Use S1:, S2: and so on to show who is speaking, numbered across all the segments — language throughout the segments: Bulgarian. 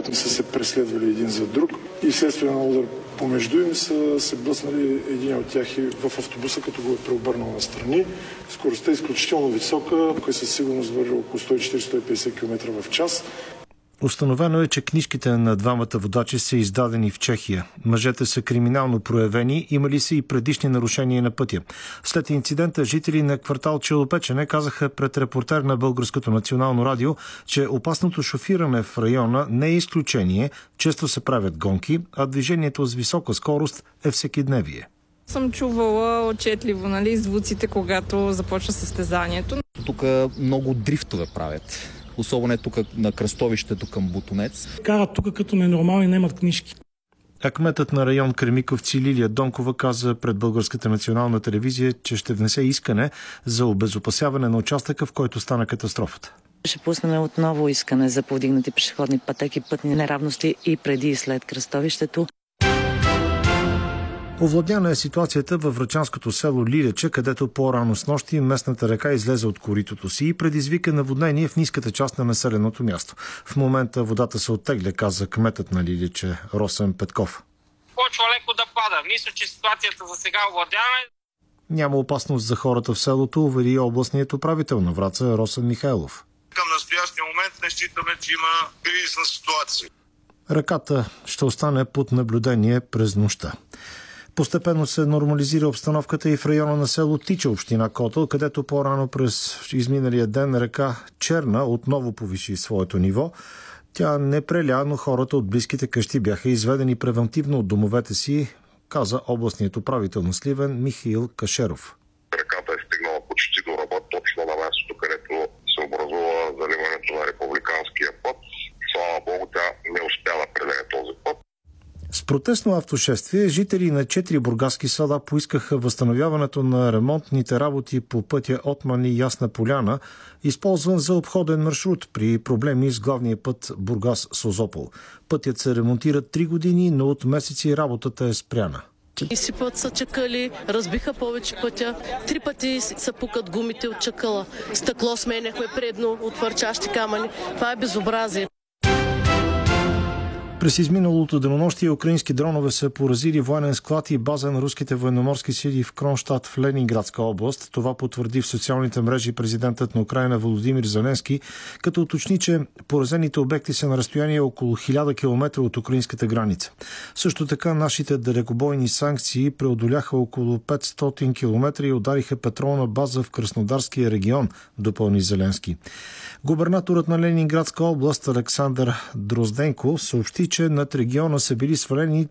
S1: които са се преследвали един за друг и вследствие на удар помежду им са се блъснали един от тях и в автобуса, като го е преобърнал настрани. Скоростта е изключително висока, кой със сигурност върви около 140-150 км в час.
S2: Установено е, че книжките на двамата водачи са издадени в Чехия. Мъжете са криминално проявени, имали са и предишни нарушения на пътя. След инцидента жители на квартал Челопечене казаха пред репортер на Българското национално радио, че опасното шофиране в района не е изключение, често се правят гонки, а движението с висока скорост е всекидневие.
S3: Съм чувала отчетливо, звуците, когато започва състезанието.
S4: Тук много дрифтове правят. Особено тук на кръстовището към Ботунец.
S5: Карат тук като ненормални, немат книжки.
S2: А кметът на район Кремиковци Лилия Донкова каза пред Българската национална телевизия, че ще внесе искане за обезопасяване на участъка, в който стана катастрофата.
S6: Ще пуснем отново искане за повдигнати пешеходни пътеки, пътни неравности и преди и след кръстовището.
S2: Овладяна е ситуацията във врачанското село Лилече, където по-рано снощи местната река излезе от коритото си и предизвика наводнение в ниската част на населеното място. В момента водата се оттегля, каза кметът на Лилече Росен Петков.
S7: Почва леко да пада. Мисля, че ситуацията за сега овладяна.
S2: Няма опасност за хората в селото, увери областният управител на Враца Росен Михайлов.
S8: Към настоящия момент не считаме, че има кризисна ситуация.
S2: Реката ще остане под наблюдение през нощта. Постепенно се нормализира обстановката и в района на село Тича, община Котел, където по-рано през изминалия ден река Черна отново повиши своето ниво. Тя не преля, но хората от близките къщи бяха изведени превентивно от домовете си, каза областният управител на Сливен Михаил Кашеров.
S8: Реката е стигнала почти до Рабат, точно на мястото, където се образува заливането на републиканския път. Слава Богу, тя не успя да предаде този път.
S2: С протестно автошествие жители на 4 бургаски села поискаха възстановяването на ремонтните работи по пътя Отмани Ясна поляна, използван за обходен маршрут при проблеми с главния път Бургас-Созопол. Пътят се ремонтира 3 години, но от месеци работата е спряна.
S9: Изсипват са чакали, разбиха повече пътя, 3 пъти са пукат гумите от чакала, стъкло сменяхме предно от хвърчащи камъни. Това е безобразие.
S2: През изминалото денонощие украински дронове са поразили военен склад и база на руските военноморски сили в Кронштадт в Ленинградска област. Това потвърди в социалните мрежи президентът на Украйна Володимир Зеленски, като уточни, че поразените обекти са на разстояние около 1000 км от украинската граница. Също така нашите далекобойни санкции преодоляха около 500 км и удариха петролна база в Краснодарския регион, допълни Зеленски. Губернаторът на Ленинградска област Александър Дрозденко съобщи, че над региона са били свалени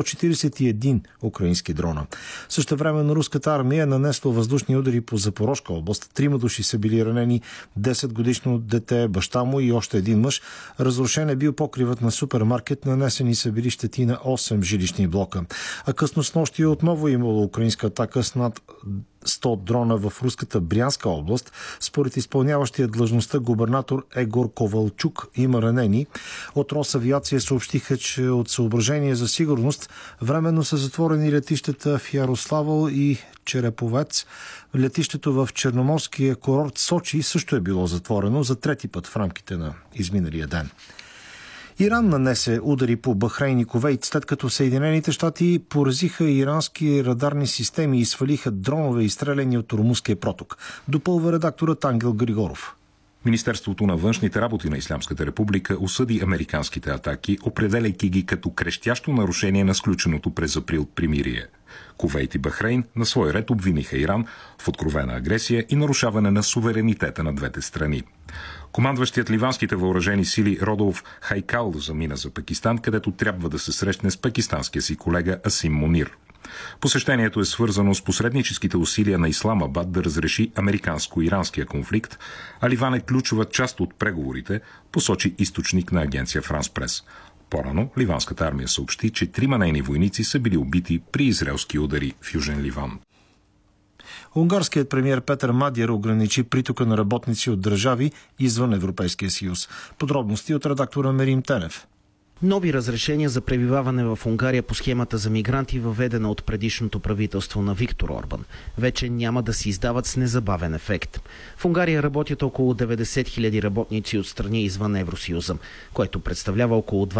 S2: 141 украински дрона. Същевременно руската армия е нанесла въздушни удари по Запорожка област. 3 души са били ранени, 10-годишно дете, баща му и още един мъж. Разрушен е бил покривът на супермаркет, нанесени са били щети на 8 жилищни блока. А късно снощи отново имало украинска атака с над 100 дрона в руската Брянска област. Според изпълняващия длъжността губернатор Егор Ковалчук има ранени. От Росавиация съобщиха, че от съображение за сигурност временно са затворени летищата в Ярославъл и Череповец. Летището в Черноморския курорт Сочи също е било затворено за 3-ти път в рамките на изминалия ден. Иран нанесе удари по Бахрейн и Кувейт, след като Съединените щати поразиха ирански радарни системи и свалиха дронове, изстреляни от Ормузския проток. Допълва редакторът Ангел Григоров.
S10: Министерството на външните работи на Ислямската република осъди американските атаки, определяйки ги като крещящо нарушение на сключеното през април примирие. Кувейт и Бахрейн на свой ред обвиниха Иран в откровена агресия и нарушаване на суверенитета на двете страни. Командващият ливанските въоръжени сили Родолф Хайкал замина за Пакистан, където трябва да се срещне с пакистанския си колега Асим Мунир. Посещението е свързано с посредническите усилия на Исламабад да разреши американско-иранския конфликт, а Ливан е ключова част от преговорите, посочи източник на агенция Франс Прес. По-рано ливанската армия съобщи, че 3 нейни войници са били убити при израелски удари в Южен Ливан.
S2: Унгарският премиер Петър Мадиер ограничи притока на работници от държави извън Европейския съюз. Подробности от редактора Мерим Тенев.
S11: Нови разрешения за пребиваване в Унгария по схемата за мигранти, въведена от предишното правителство на Виктор Орбан, вече няма да се издават с незабавен ефект. В Унгария работят около 90 000 работници от страни извън Евросъюза, което представлява около